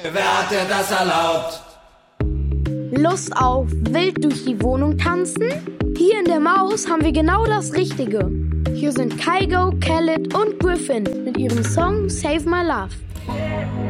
wer hat dir das erlaubt? Lust auf wild durch die Wohnung tanzen? Hier in der Maus haben wir genau das Richtige. Hier sind Kygo, Khaled und Griffin mit ihrem Song Save My Love.